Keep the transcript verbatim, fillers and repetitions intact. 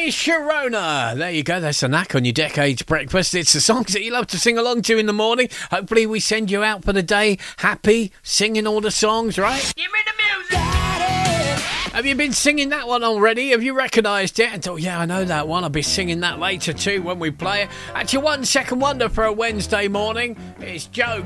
Dennis Sharona. There you go. That's a knack on your Decades Breakfast. It's the songs that you love to sing along to in the morning. Hopefully we send you out for the day happy, singing all the songs, right? Give me the music. Have you been singing that one already? Have you recognised it? And thought, yeah, I know that one. I'll be singing that later too when we play it. That's your one second wonder for a Wednesday morning. It's Joe